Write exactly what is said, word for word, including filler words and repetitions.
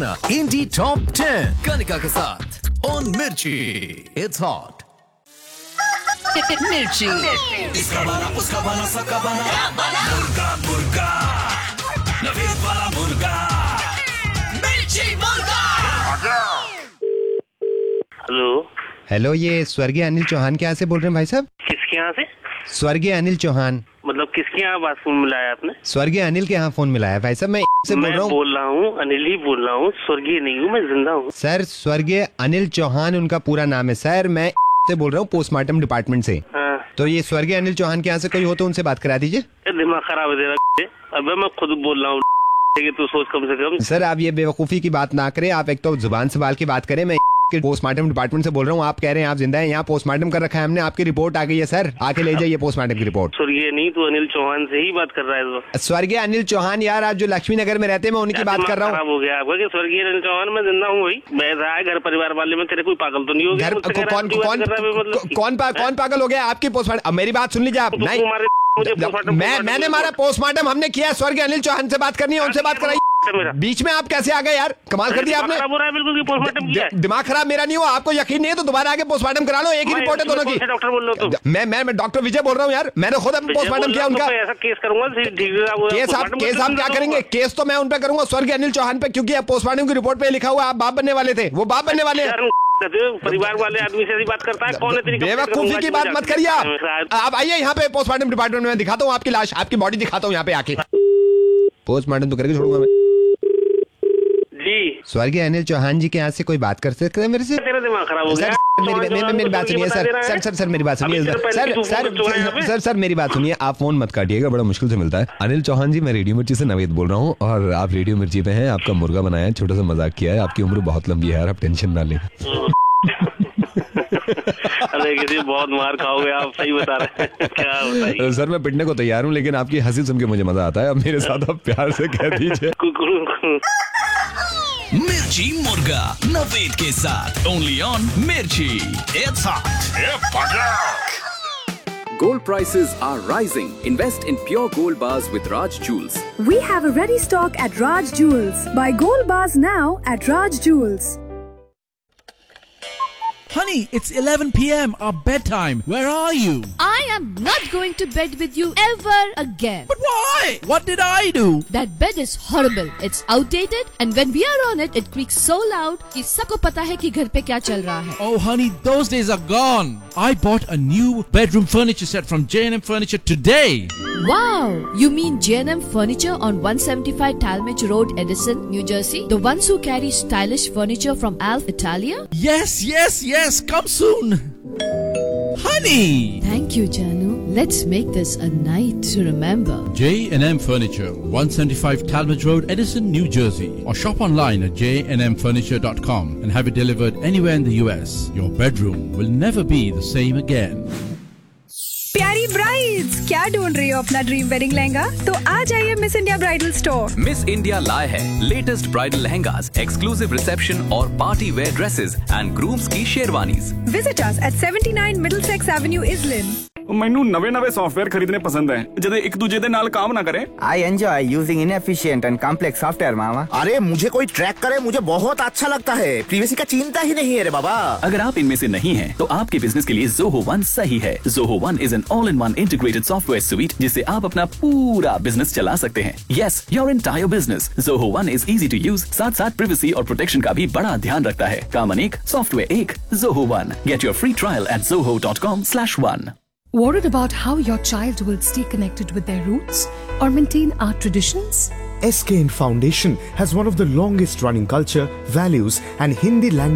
इंडी top ten Kanika के साथ on मिर्ची, इट्स हॉट मिर्ची। इसका बना उसका बना सबका बना मुर्गा मुर्गा नवीद वाला मुर्गा मिर्ची मुर्गा। हेलो हेलो, ये स्वर्गीय अनिल चौहान के यहाँ से बोल रहे हैं भाई साहब? किसके यहाँ से? स्वर्गीय अनिल चौहान। मतलब किसके यहाँ बात फोन मिलाया आपने? स्वर्गीय अनिल के यहाँ फोन मिलाया भाई साहब। मैं से बोल मैं रहा हूँ। बोल रहा हूँ अनिल ही बोल रहा हूँ, स्वर्गीय नहीं हूँ, मैं जिंदा हूँ सर। स्वर्गीय अनिल चौहान उनका पूरा नाम है सर। मैं से बोल रहा हूँ पोस्टमार्टम डिपार्टमेंट से। हाँ। तो ये स्वर्गीय अनिल चौहान के यहाँ से कोई हो तो उनसे बात करा दीजिए। दिमाग खराब है तेरा। अबे मैं खुद बोल रहा हूँ कि तू सोच कम से कम। सर आप ये बेवकूफी की बात ना करें। आप एक तो जुबान संभाल की बात करें। मैं पोस्टमार्टम डिपार्टमेंट से बोल रहा हूँ। आप कह रहे हैं आप जिंदा हैं, यहाँ पोस्टमार्टम कर रखा है हमने। आपकी रिपोर्ट आ गई है सर, आके ले जाइए पोस्टमार्टम की रिपोर्ट। स्वर्गीय नहीं तो अनिल चौहान से ही बात कर रहा है तो। स्वर्गीय अनिल चौहान यार, आप जो लक्ष्मी नगर में रहते हैं, मैं उनकी बात कर रहा हूँ। खराब हो गया आपका कि स्वर्गीय अनिल चौहान मैं जिंदा हूँ वही बैठा है घर परिवार वाले में। तेरे कोई पागल तो नहीं हो गया? घर कौन कौन कौन कौन पागल हो गया? आपकी पोस्टमार्टम। मेरी बात सुन लीजिए आप। मैं मैंने मारा पोस्टमार्टम हमने किया। स्वर्गीय अनिल चौहान से बात करनी है, उनसे बात कराइए। बीच में आप कैसे आ गए यार? कमाल कर दिया आपने। दिमाग खराब मेरा नहीं हुआ। आपको यकीन नहीं है तो दोबारा आके पोस्टमार्टम करा लो। एक ही रिपोर्ट है दोनों की। डॉक्टर बोल रहा हूँ। मैं मैं मैं डॉक्टर विजय बोल रहा हूँ यार। मैंने खुद पोस्टमार्टम किया उनका। ऐसा केस करूंगा। केस आप केस आप क्या करेंगे? केस तो मैं उन पे करूंगा, स्वर्गीय अनिल चौहान पे, क्योंकि पोस्टमार्टम की रिपोर्ट पे लिखा हुआ आप बाप बनने वाले थे। वो बाप बनने वाले हैं। परिवार वाले आदमी से ऐसी बात करता है? कौन है तेरी? बेवकूफी की बात मत करिए आप। आप आइए यहाँ पे पोस्टमार्टम डिपार्टमेंट में, दिखाता हूँ आपकी लाश, आपकी बॉडी दिखाता हूँ यहाँ पे आके। पोस्टमार्टम तो करके छोड़ूंगा मैं। जी स्वर्गीय अनिल चौहान जी के यहाँ से कोई बात कर सकते हैं मेरे से? तेरा दिमाग खराब हो गया। मेरी मेरी बात सुनिए सर। सर सर सर मेरी बात सुनिए सर। सर सर सर मेरी बात सुनिए। आप फोन मत काटिएगा, बड़ा मुश्किल से मिलता है। अनिल चौहान जी, मैं रेडियो मिर्ची से नवेद बोल रहा हूँ और आप रेडियो मिर्ची पे हैं। आपका मुर्गा बनाया है, छोटा सा मजाक किया है। आपकी उम्र बहुत लंबी है यार, आप टेंशन ना लें। अरे किसी बहुत मार खाओगे आप, सही बता रहे हैं। क्या बताइए सर, मैं पिटने को तैयार हूँ, लेकिन आपकी हंसी सुन के मुझे मजा आता है। अब मेरे साथ आप प्यार से कह दीजिए। मिर्ची मुर्गा नवेद के साथ ओनली ऑन मिर्ची, it's hot. Gold prices are rising. Invest in pure gold bars with Raj Jewels. We have a ready stock at Raj Jewels. Buy gold bars now at Raj Jewels. Honey, it's eleven p m our bedtime. Where are you? I am not going to bed with you ever again. But why? What did I do? That bed is horrible. It's outdated and when we are on it, it creaks so loud कि सबको पता है कि घर पे क्या चल रहा है. Oh honey, those days are gone. I bought a new bedroom furniture set from J and M Furniture today. Wow! You mean J and M Furniture on one seventy-five Talmadge Road, Edison, New Jersey? The ones who carry stylish furniture from Alf Italia? Yes, yes, yes. Come soon. Honey! Thank you, Janu. Let's make this a night to remember. J and M Furniture, one seventy-five Talmadge Road, Edison, New Jersey. Or shop online at j and m furniture dot com and have it delivered anywhere in the U S. Your bedroom will never be the same again. प्यारी brides, क्या ढूंढ रही हो अपना dream wedding lehenga? तो आ जाइए miss India bridal store. Miss India लाए है latest bridal lehengas, exclusive reception और party wear dresses and grooms की sherwanis. Visit us at seventy-nine Middlesex Avenue, Islin. ਮੈਨੂੰ ਨਵੇਂ ਨਵੇਂ ਸੌਫਟਵੇਅਰ ਖਰੀਦਣੇ ਪਸੰਦ ਹੈ ਜਦੋਂ ਇੱਕ ਦੂਜੇ ਦੇ ਨਾਲ काम ना करें। I enjoy using inefficient and complex software, मामा। अरे मुझे कोई ट्रैक करे, मुझे बहुत अच्छा लगता है। प्रीवियसी का चिंता ही नहीं है रे बाबा। अगर आप इनमें से नहीं हैं, तो आपके बिजनेस के लिए Zoho One सही है। Zoho One is an all-in-one integrated software suite जिससे आप अपना पूरा बिजनेस चला सकते हैं। Yes, your entire business. Zoho One is easy to use, साथ साथ privacy और प्रोटेक्शन का भी बड़ा ध्यान रखता है। काम अनेक, सॉफ्टवेयर एक, Zoho One. Get your free trial at zoho dot com slash one. Worried about how your child will stay connected with their roots or maintain our traditions? S K N Foundation has one of the longest running culture, values and Hindi language